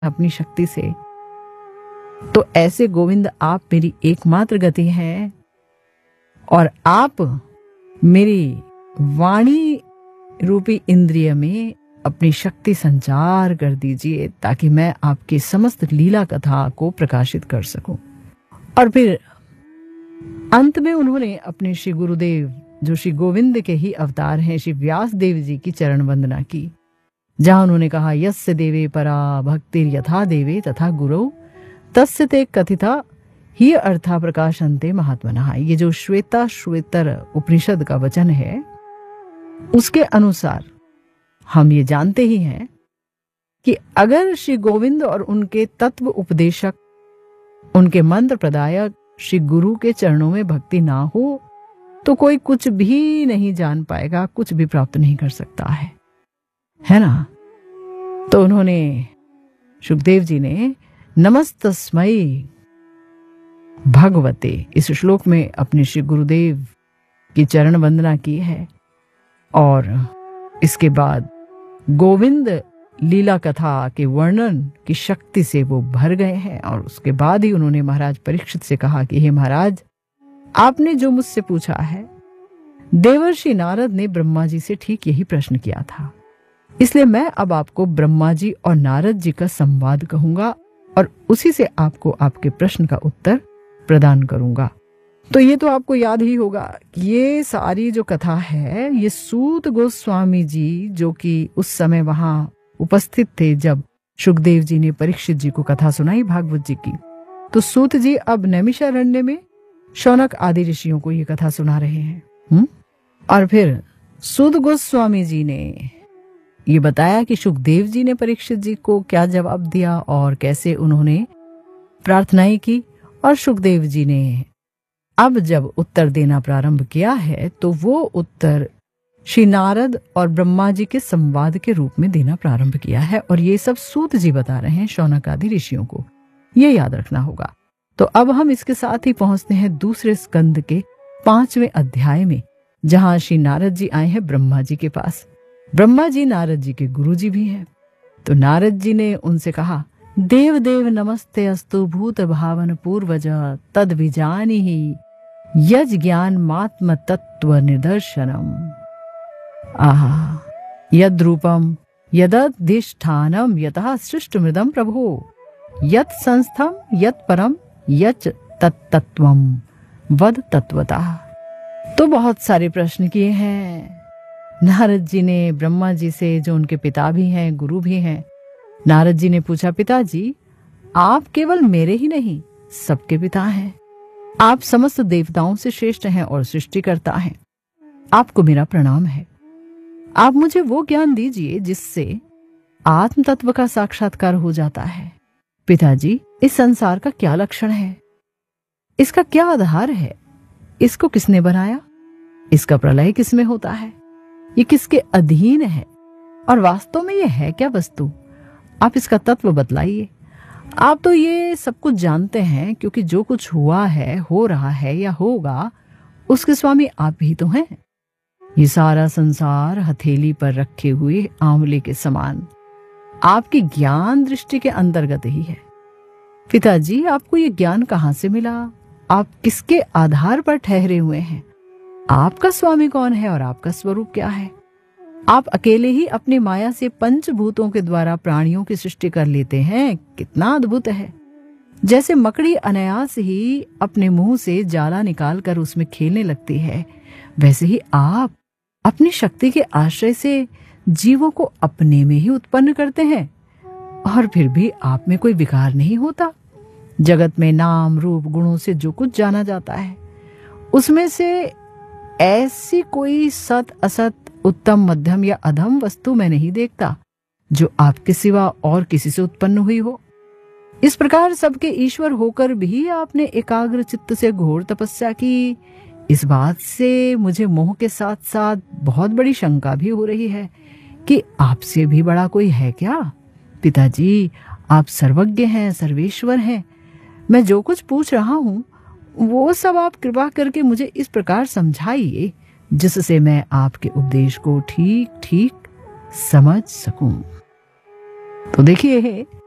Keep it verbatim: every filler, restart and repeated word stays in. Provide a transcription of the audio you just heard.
अपनी शक्ति से, तो ऐसे गोविंद आप मेरी एकमात्र गति हैं और आप मेरी वाणी रूपी इंद्रिय में अपनी शक्ति संचार कर दीजिए ताकि मैं आपकी समस्त लीला कथा को प्रकाशित कर सकूं। और फिर अंत में उन्होंने अपने श्री गुरुदेव, जो श्री गोविंद के ही अवतार हैं, श्री व्यास देव जी की चरण वंदना की, जहां उन्होंने कहा यस्य देवे परा भक्तिर यथा देवे तथा गुरौ तस्य ते कथिता ही अर्था प्रकाशन्ते महात्मनः। ये जो श्वेता श्वेतर उपनिषद का वचन है, उसके अनुसार हम ये जानते ही हैं कि अगर श्री गोविंद और उनके तत्व उपदेशक, उनके मंत्र प्रदायक श्री गुरु के चरणों में भक्ति ना हो तो कोई कुछ भी नहीं जान पाएगा, कुछ भी प्राप्त नहीं कर सकता है, है ना। तो उन्होंने, सुखदेव जी ने नमस्तस्मै भगवते इस श्लोक में अपने श्री गुरुदेव की चरण वंदना की है। और इसके बाद गोविंद लीला कथा के वर्णन की शक्ति से वो भर गए हैं। और उसके बाद ही उन्होंने महाराज परीक्षित से कहा कि हे महाराज, आपने जो मुझसे पूछा है, देवर्षि नारद ने ब्रह्मा जी से ठीक यही प्रश्न किया था, इसलिए मैं अब आपको ब्रह्मा जी और नारद जी का संवाद कहूंगा और उसी से आपको आपके प्रश्न का उत्तर प्रदान करूंगा। तो ये तो आपको याद ही होगा, ये सारी जो कथा है, ये सूत गोस्वामी जी, जो कि उस समय वहां उपस्थित थे जब सुखदेव जी ने परीक्षित जी को कथा सुनाई भागवत जी की, तो सूत जी अब नैमिषारण्य में शौनक आदि ऋषियों को ये कथा सुना रहे हैं। हुँ? और फिर सूत गोस्वामी जी ने ये बताया कि सुखदेव जी ने परीक्षित जी को क्या जवाब दिया और कैसे उन्होंने प्रार्थनाएं की। और सुखदेव जी ने अब जब उत्तर देना प्रारंभ किया है तो वो उत्तर श्री नारद और ब्रह्मा जी के संवाद के रूप में देना प्रारंभ किया है। और ये सब सूत जी बता रहे हैं शौनक आदि ऋषियों को, ये याद रखना होगा। तो अब हम इसके साथ ही पहुंचते हैं दूसरे स्कंद के पांचवें अध्याय में, जहां श्री नारद जी आए हैं ब्रह्मा जी के पास। ब्रह्मा जी नारद जी के गुरु जी भी हैं। तो नारद जी ने उनसे कहा, देव देव नमस्ते अस्तु भूत भावन पूर्वज तद विजानी ही यज ज्ञान मात्म तत्व निदर्शनम। आहा, यद रूपम यदधिष्ठानम यतः सृष्ट मृदम प्रभो यत संस्थम यत परम यच तत्तत्वम वद तत्वतः। तो बहुत सारे प्रश्न किए हैं नारद जी ने ब्रह्मा जी से, जो उनके पिता भी हैं, गुरु भी हैं। नारद जी ने पूछा, पिताजी, आप केवल मेरे ही नहीं सबके पिता हैं, आप समस्त देवताओं से श्रेष्ठ हैं और सृष्टिकर्ता हैं, आपको मेरा प्रणाम है। आप मुझे वो ज्ञान दीजिए जिससे आत्म तत्व का साक्षात्कार हो जाता है। पिताजी, इस संसार का क्या लक्षण है, इसका क्या आधार है, इसको किसने बनाया, इसका प्रलय किसमें होता है, ये किसके अधीन है और वास्तव में ये है क्या वस्तु, आप इसका तत्व बतलाइए। आप तो ये सब कुछ जानते हैं, क्योंकि जो कुछ हुआ है, हो रहा है या होगा, उसके स्वामी आप ही तो हैं। ये सारा संसार हथेली पर रखे हुए आंवले के समान आपकी ज्ञान दृष्टि के अंतर्गत ही है। पिताजी, आपको ये ज्ञान कहां से मिला, आप किसके आधार पर ठहरे हुए हैं, आपका स्वामी कौन है और आपका स्वरूप क्या है। आप अकेले ही अपनी माया से पंचभूतों के द्वारा प्राणियों की सृष्टि कर लेते हैं, कितना अद्भुत है। जैसे मकड़ी अनायास ही अपने मुंह से जाला निकालकर उसमें खेलने लगती है, वैसे ही आप अपनी शक्ति के आश्रय से जीवों को अपने में ही उत्पन्न करते हैं और फिर भी आप में कोई विकार नहीं होता। जगत में नाम रूप गुणों से जो कुछ जाना जाता है, उसमें से ऐसी कोई सत असत, उत्तम मध्यम या अधम वस्तु मैं नहीं देखता जो आपके सिवा और किसी से उत्पन्न हुई हो। इस प्रकार सबके ईश्वर होकर भी आपने एकाग्र चित्त से घोर तपस्या की, इस बात से मुझे मोह के साथ साथ बहुत बड़ी शंका भी हो रही है कि आपसे भी बड़ा कोई है क्या। पिताजी, आप सर्वज्ञ हैं, सर्वेश्वर हैं। मैं जो कुछ पूछ रहा हूं वो सब आप कृपा करके मुझे इस प्रकार समझाइए जिससे मैं आपके उपदेश को ठीक ठीक समझ सकूं। तो देखिए,